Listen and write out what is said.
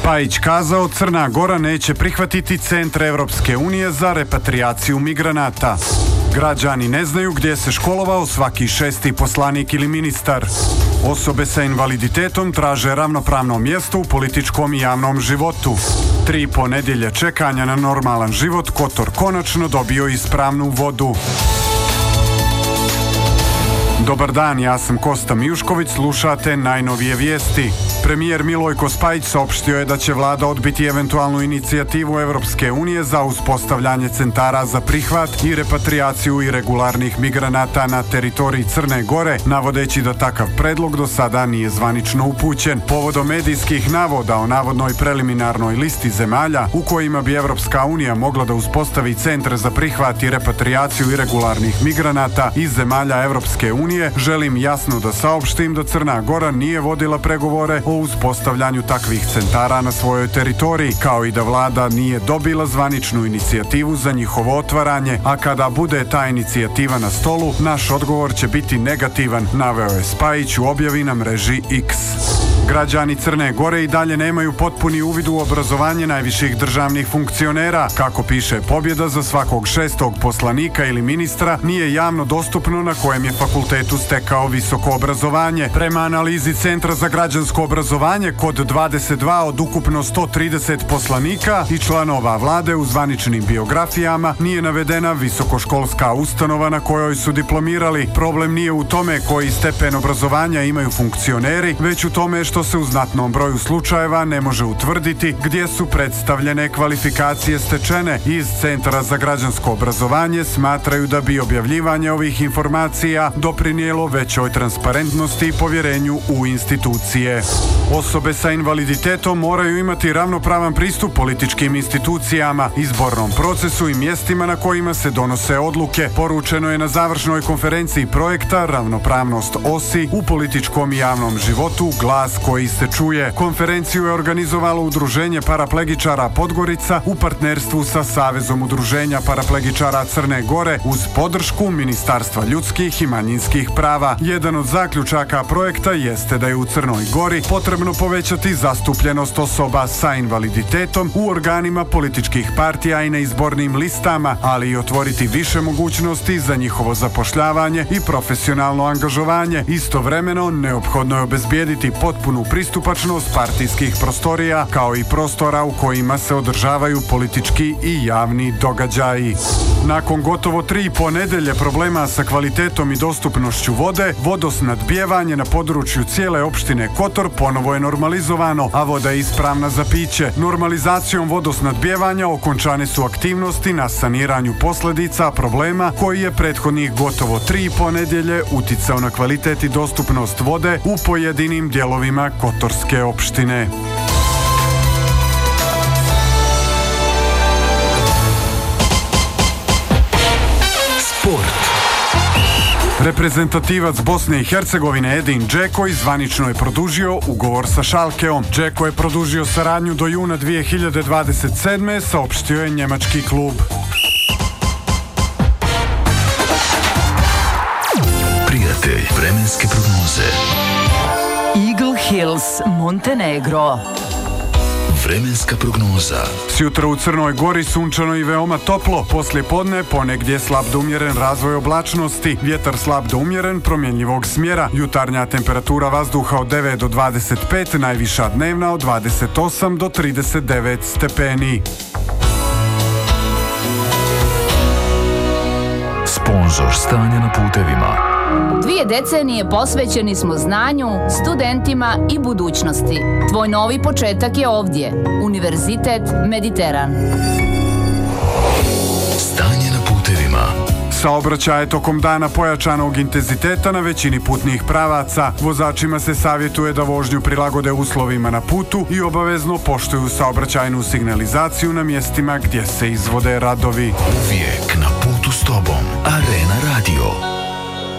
Spajić kazao, Crna Gora neće prihvatiti centre Evropske unije za repatrijaciju migranata. Građani ne znaju gdje se školovao svaki 6. poslanik ili ministar. Osobe sa invaliditetom traže ravnopravno mjesto u političkom i javnom životu. 3,5 nedjelje čekanja na normalan život, Kotor konačno dobio ispravnu vodu. Dobar dan, ja sam Kosta Mijušković, slušate najnovije vijesti. Premijer Milojko Spajić saopštio je da će vlada odbiti eventualnu inicijativu Evropske unije za uspostavljanje centara za prihvat i repatrijaciju irregularnih migranata na teritoriji Crne Gore, navodeći da takav predlog do sada nije zvanično upućen. Povodom medijskih navoda o navodnoj preliminarnoj listi zemalja u kojima bi Evropska unija mogla da uspostavi centre za prihvat i repatrijaciju irregularnih migranata iz zemalja Evropske unije, želim jasno da saopštim da Crna Gora nije vodila pregovore o uspostavljanju takvih centara na svojoj teritoriji, kao i da vlada nije dobila zvaničnu inicijativu za njihovo otvaranje, a kada bude ta inicijativa na stolu, naš odgovor će biti negativan, naveo je Spajić u objavi na mreži X. Građani Crne Gore i dalje nemaju potpuni uvid u obrazovanje najviših državnih funkcionera. Kako piše Pobjeda, za svakog 6. poslanika ili ministra nije javno dostupno na kojem je fakultetu stekao visoko obrazovanje. Prema analizi Centra za građansko obrazovanje, kod 22 od ukupno 130 poslanika i članova vlade u zvaničnim biografijama nije navedena visokoškolska ustanova na kojoj su diplomirali. Problem nije u tome koji stepen obrazovanja imaju funkcioneri, već u tome što se u znatnom broju slučajeva ne može utvrditi gdje su predstavljene kvalifikacije stečene. Iz Centra za građansko obrazovanje smatraju da bi objavljivanje ovih informacija doprinijelo većoj transparentnosti i povjerenju u institucije. Osobe sa invaliditetom moraju imati ravnopravan pristup političkim institucijama, izbornom procesu i mjestima na kojima se donose odluke, poručeno je na završnoj konferenciji projekta Ravnopravnost OSI u političkom i javnom životu, glas koji se čuje. Konferenciju je organizovalo Udruženje paraplegičara Podgorica u partnerstvu sa Savezom udruženja paraplegičara Crne Gore uz podršku Ministarstva ljudskih i manjinskih prava. Jedan od zaključaka projekta jeste da je u Crnoj Gori potrebno povećati zastupljenost osoba sa invaliditetom u organima političkih partija i na izbornim listama, ali i otvoriti više mogućnosti za njihovo zapošljavanje i profesionalno angažovanje. Istovremeno, neophodno je obezbijediti potpunu pristupačnost partijskih prostorija, kao i prostora u kojima se održavaju politički i javni događaji. Nakon gotovo 3,5 nedelje problema sa kvalitetom i dostupnošću vode, vodosnadbijevanje na području cijele opštine Kotor ponovo je normalizovano, a voda je ispravna za piće. Normalizacijom vodosnadbijevanja okončane su aktivnosti na saniranju posljedica problema koji je prethodnih gotovo 3,5 nedelje uticao na kvalitet i dostupnost vode u pojedinim dijelovima Kotorske opštine. Sport. Reprezentativac Bosne i Hercegovine Edin Džeko zvanično je produžio ugovor sa Schalkeom. Džeko je produžio saradnju do juna 2027. saopštio je njemački klub. Prijatelj vremenske prognoze. Eagle Hills, Montenegro. Vremenska prognoza. Sjutra u Crnoj Gori sunčano i veoma toplo, poslije podne ponegdje slab do umjeren razvoj oblačnosti, vjetar slab do umjeren promjenjivog smjera, jutarnja temperatura vazduha od 9 do 25, najviša dnevna od 28 do 39 stepeni. Sponzor stanja na putevima. 2 decenije posvećeni smo znanju, studentima i budućnosti. Tvoj novi početak je ovdje. Univerzitet Mediteran. Stanje na putevima. Saobraćaj tokom dana pojačanog intenziteta na većini putnih pravaca. Vozačima se savjetuje da vožnju prilagode uslovima na putu i obavezno poštuju saobraćajnu signalizaciju na mjestima gdje se izvode radovi. Uvijek na putu s tobom. Arena Radio.